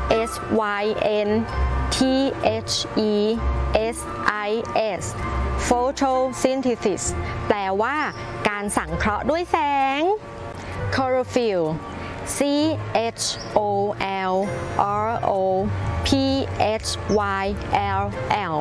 Photosynthesis photosynthesis แปลว่าการสังเคราะห์ด้วยแสง chlorophyll CHOLROPHYLL